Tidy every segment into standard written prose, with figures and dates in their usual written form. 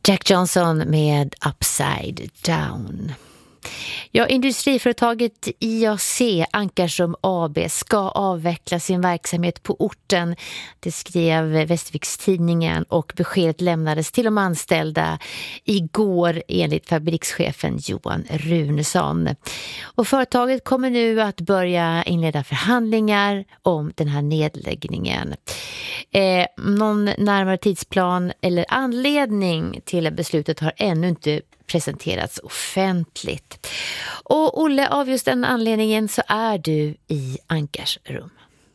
Jack Johnson med Upside Down. Ja, industriföretaget IAC Ankarsrum AB ska avveckla sin verksamhet på orten. Det skrev Västerviks-tidningen och beskedet lämnades till de anställda igår enligt fabrikschefen Johan Runesson. Och företaget kommer nu att börja inleda förhandlingar om den här nedläggningen. Någon närmare tidsplan eller anledning till beslutet har ännu inte presenterats offentligt. Och Olle, av just den anledningen så är du i Ankarsrum.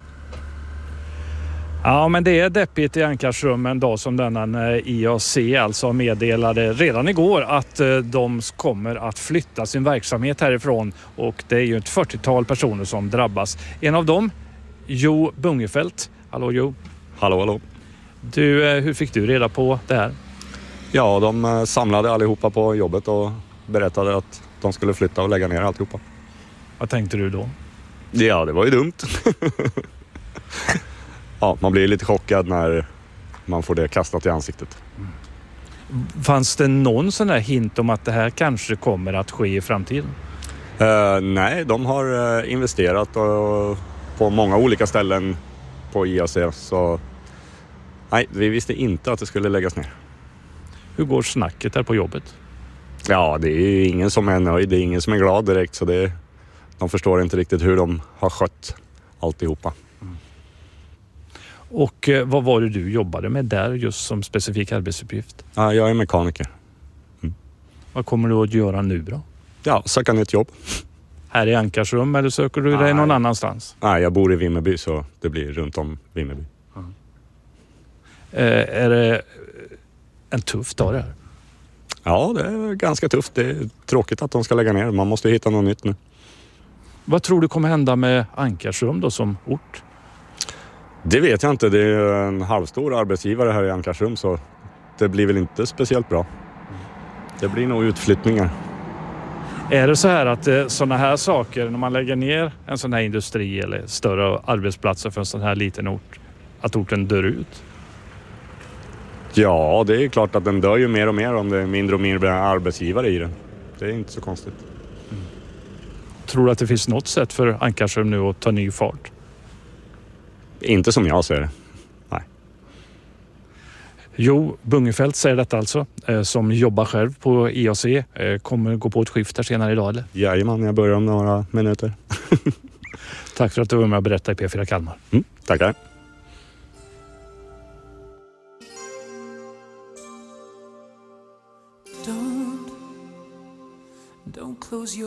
Ja, men det är deppigt i Ankarsrum en dag som denna när IAC alltså meddelade redan igår att de kommer att flytta sin verksamhet härifrån, och det är ju ett 40-tal personer som drabbas. En av dem, Jo Bungefelt. Hallå Jo. Hallå. Du, hur fick du reda på det här? Ja, de samlade allihopa på jobbet och berättade att de skulle flytta och lägga ner alltihopa. Vad tänkte du då? Ja, det var ju dumt. Ja, man blir lite chockad när man får det kastat i ansiktet. Fanns det någon sån här hint om att det här kanske kommer att ske i framtiden? Nej, de har investerat på många olika ställen på IAC, så nej, vi visste inte att det skulle läggas ner. Hur går snacket här på jobbet? Ja, det är ju ingen som är nöjd, det är ingen som är glad direkt, så de förstår inte riktigt hur de har skött alltihopa. Och vad var det du jobbade med där just som specifik arbetsuppgift? Ja, jag är mekaniker. Vad kommer du att göra nu då? Ja, söka nytt jobb. Här i Ankarsrum eller söker du dig någon annanstans? Nej, jag bor i Vimmerby, så det blir runt om Vimmerby. Är det en tuff dag det här? Ja, det är ganska tufft. Det är tråkigt att de ska lägga ner. Man måste hitta något nytt nu. Vad tror du kommer hända med Ankarsrum då som ort? Det vet jag inte. Det är en halvstor arbetsgivare här i Ankarsrum, så det blir väl inte speciellt bra. Det blir nog utflyttningar. Är det så här att sådana här saker, när man lägger ner en sån här industri eller större arbetsplatser för en sån här liten ort, att orten dör ut? Ja, det är klart att den dör ju mer och mer om det är mindre och mindre arbetsgivare i den. Det är inte så konstigt. Tror du att det finns något sätt för Ankarsrum nu att ta ny fart? Inte som jag ser det. Nej. Jo Bungefelt säger detta alltså, som jobbar själv på IAC. Kommer gå på ett skift här senare idag eller? Jajamän, jag börjar om några minuter. Tack för att du var med och berättade i P4 Kalmar. Tackar. Don't close your